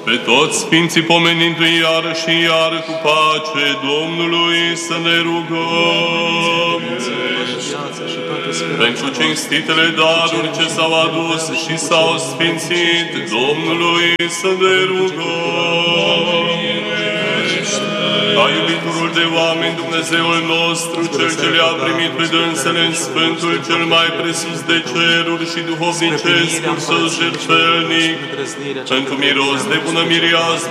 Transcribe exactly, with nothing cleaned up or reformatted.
Pe toți sfinții pomenindu-i iară și iară cu pace Domnului să ne rugăm. Pentru cinstitele daruri ce s-au adus și s-au sfințit Domnului să ne rugăm. Ca iubitorul de oameni, Dumnezeul nostru, Cel ce le-a primit pe dânsele în Sfântul cel mai presus de ceruri și duhovnicesc, cursos jertfelnic, pentru miros de bună mireasă,